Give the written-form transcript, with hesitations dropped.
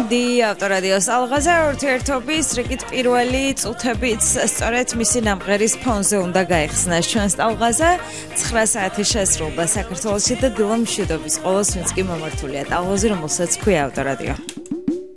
მოდი ავტორადიოს ალღაზე ურთიერთობის რიგით პირველი წუთებიც სწორედ მისი ნამღერის ფონზე უნდა გაიხსნას ჩვენს ტალღაზე 9 საათი შესრულდა საქართველოში და დილა მშვიდობის ყოველს ვინც კი მომართულია ტალღაზე რომელსაც ქვია ავტორადიო